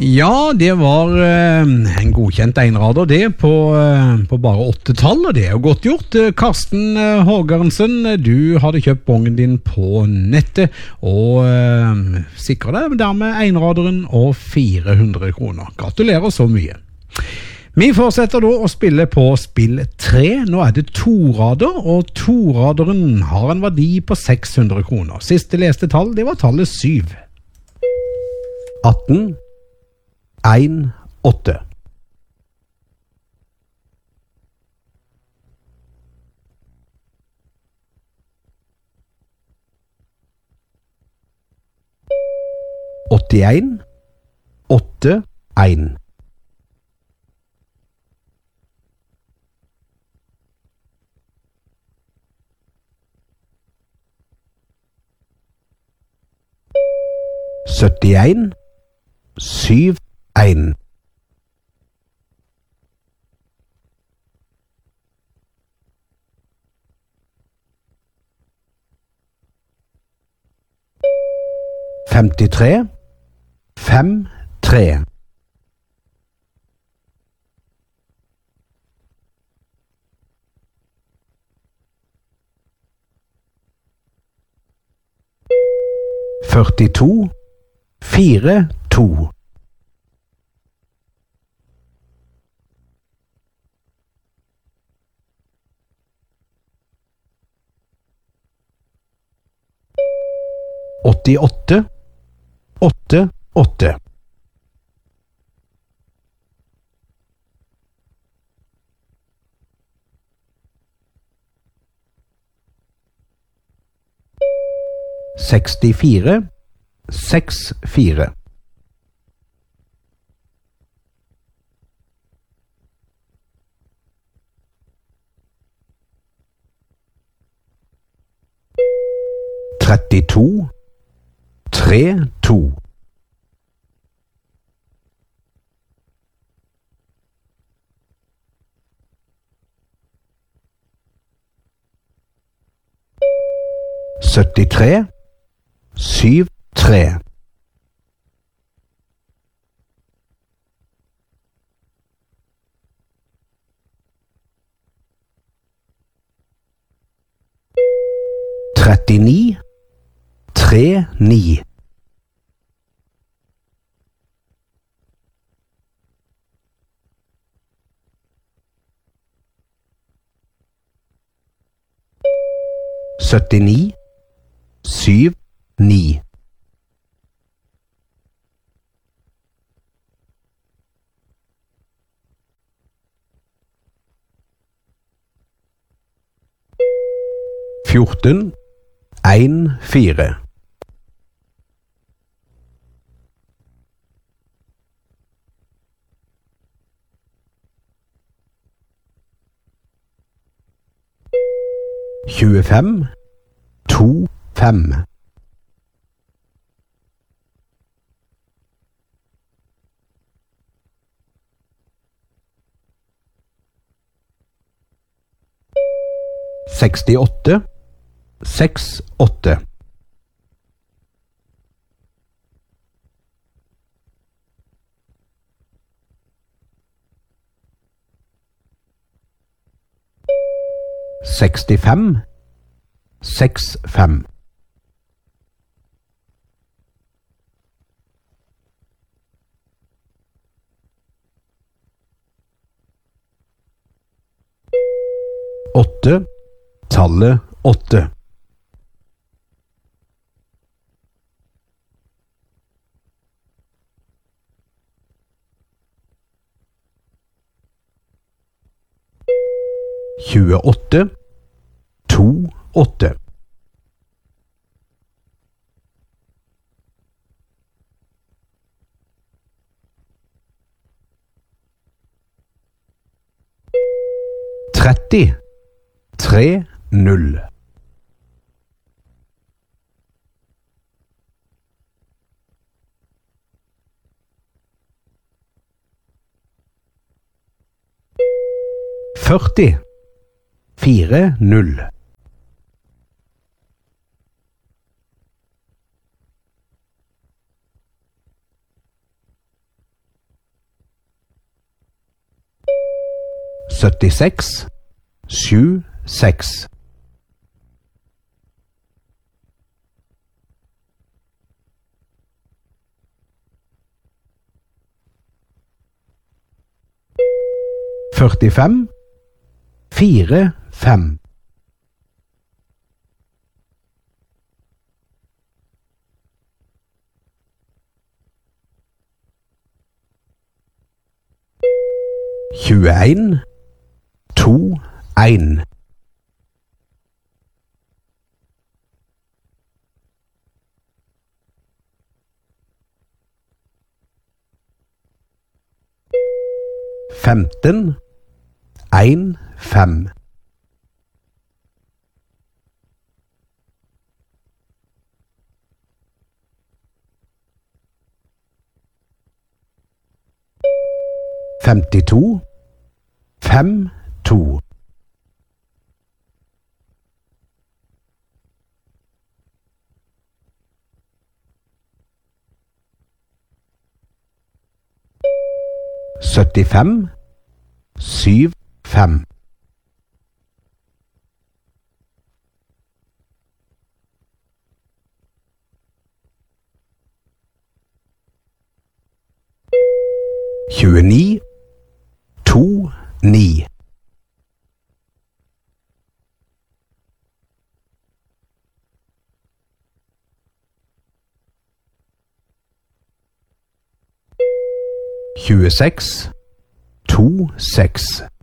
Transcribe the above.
Ja, det var en godkjent einrader det på bare 8 tall, og det er jo godt gjort. Karsten Hågerensen, du hadde kjøpt bongen din på nettet, og sikret deg dermed einraderen og 400 kroner. Gratulerer så mye. Vi fortsetter da å spille på spill 3. Nå er det 2-rader, og 2-raderen har en verdi på 600 kroner. Siste leste tall, det var tallet 7. 18 1, 8 81 8, 1 71 7, 1 53 5, 3 42 4, 2 88 8, 8 64 6, 4 32 3, 2 73 7, 3 39 3, 9 79 7, 9 14 1, 4 25 2, 5 68 6, 8 65 6, 5 8 tallet 8 28 2, 8 30 3, 0 40 4, 0 40 76 76. Førtifem, fire, fem. Tjueen, to, ein. Femten, ein, fem. Femtito, fem, to. Syttifem, syv, fem. Tjueni, to, ni. Tjueseks, to, seks.